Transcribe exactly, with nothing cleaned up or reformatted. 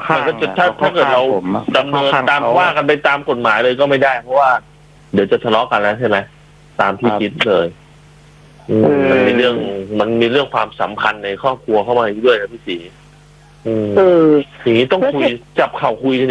ข้างมันก็จะถ้าถ้าเกิดเราดำเนินตามว่ากันไปตามกฎหมายเลยก็ไม่ได้เพราะว่าเดี๋ยวจะทะเลาะกันแล้วใช่ไหมตามที่คิดเลยมันมีเรื่องมันมีเรื่องความสัมพันธ์ในครอบครัวเข้ามาด้วยนะพี่ศรีอืมอย่างนี้ต้องคุยจับเข่าคุยกัน